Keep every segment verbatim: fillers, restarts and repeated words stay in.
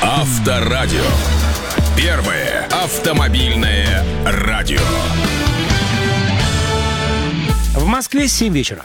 Авторадио. Первое автомобильное радио. В Москве семь вечера.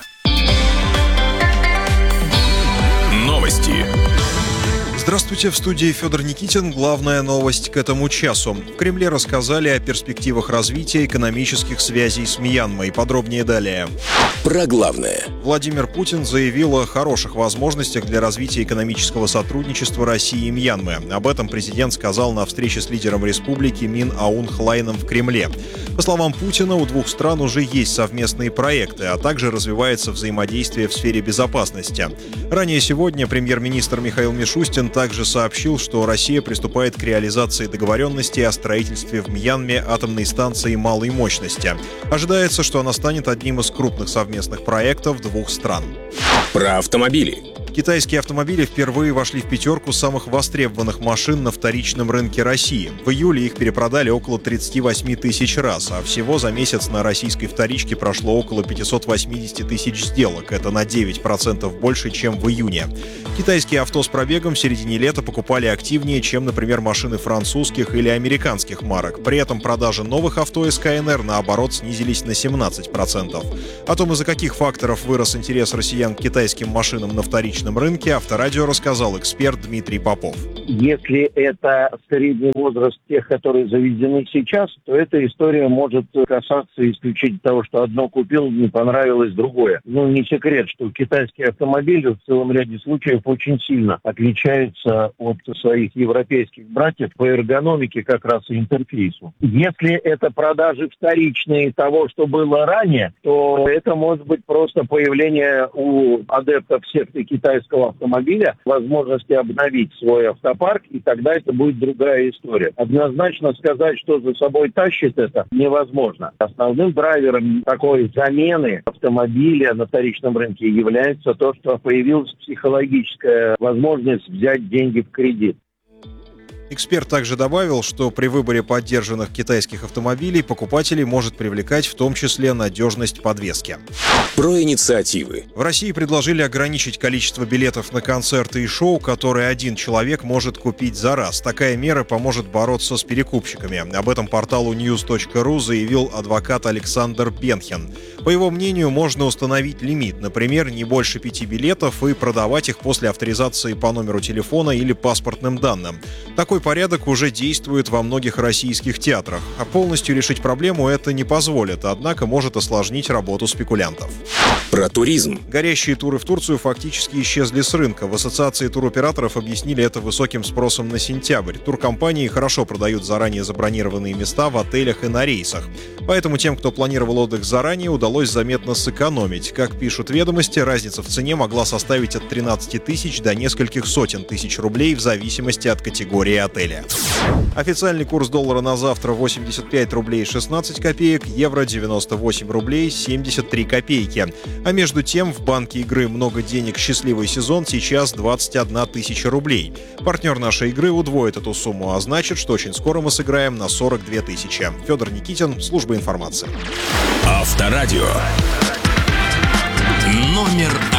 Новости. Здравствуйте, в студии Федор Никитин. Главная новость к этому часу. В Кремле рассказали о перспективах развития экономических связей с Мьянмой. Подробнее далее. Про главное. Владимир Путин заявил о хороших возможностях для развития экономического сотрудничества России и Мьянмы. Об этом президент сказал на встрече с лидером республики Мин Аун Хлайном в Кремле. По словам Путина, у двух стран уже есть совместные проекты, а также развивается взаимодействие в сфере безопасности. Ранее сегодня премьер-министр Михаил Мишустин также сообщил, что Россия приступает к реализации договоренности о строительстве в Мьянме атомной станции малой мощности. Ожидается, что она станет одним из крупных совместных проектов двух стран. Про автомобили. Китайские автомобили впервые вошли в пятерку самых востребованных машин на вторичном рынке России. В июле их перепродали около тридцать восемь тысяч раз, а всего за месяц на российской вторичке прошло около пятьсот восемьдесят тысяч сделок. Это на девять процентов больше, чем в июне. Китайские авто с пробегом в середине лета покупали активнее, чем, например, машины французских или американских марок. При этом продажи новых авто из ка эн эр, наоборот, снизились на семнадцать процентов. О том, из-за каких факторов вырос интерес россиян к китайским машинам на вторичном рынке, Авторадио рассказал эксперт Дмитрий Попов. Если это средний возраст тех, которые заведены сейчас, то эта история может касаться исключительно того, что одно купил, не понравилось другое. Ну, не секрет, что китайские автомобили в целом ряде случаев очень сильно отличаются от своих европейских братьев по эргономике как раз и интерфейсу. Если это продажи вторичные того, что было ранее, то это может быть просто появление у адептов секты китайского автомобиля возможности обновить свой автопарк, и тогда это будет другая история. Однозначно сказать, что за собой тащит это, невозможно. Основным драйвером такой замены автомобиля на вторичном рынке является то, что появилась психологическая возможность взять деньги в кредит. Эксперт также добавил, что при выборе поддержанных китайских автомобилей покупателей может привлекать в том числе надежность подвески. Про инициативы. В России предложили ограничить количество билетов на концерты и шоу, которые один человек может купить за раз. Такая мера поможет бороться с перекупщиками. Об этом порталу ньюс точка ру заявил адвокат Александр Пенхин. По его мнению, можно установить лимит, например, не больше пяти билетов, и продавать их после авторизации по номеру телефона или паспортным данным. Такой порядок уже действует во многих российских театрах. А полностью решить проблему это не позволит, однако может осложнить работу спекулянтов. Про туризм. Горящие туры в Турцию фактически исчезли с рынка. В Ассоциации туроператоров объяснили это высоким спросом на сентябрь. Туркомпании хорошо продают заранее забронированные места в отелях и на рейсах. Поэтому тем, кто планировал отдых заранее, удалось заметно сэкономить. Как пишут «Ведомости», разница в цене могла составить от тринадцати тысяч до нескольких сотен тысяч рублей в зависимости от категории отеля. Официальный курс доллара на завтра восемьдесят пять рублей шестнадцать копеек, евро девяносто восемь рублей семьдесят три копейки. А между тем в банке игры «Много денег. Счастливый сезон» сейчас двадцать одна тысяча рублей. Партнер нашей игры удвоит эту сумму, а значит, что очень скоро мы сыграем на сорок две тысячи. Федор Никитин, служба информации. Авторадио. Номер